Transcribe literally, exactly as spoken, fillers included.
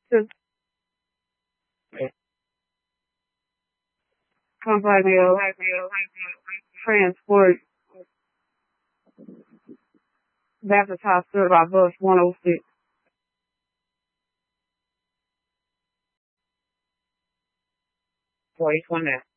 to company of transport Baptist Hospital by bus one oh six. forty-one